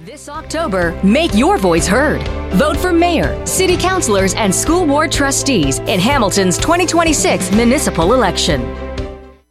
This October, make your voice heard. Vote for mayor, city councilors, and school board trustees in Hamilton's 2026 municipal election.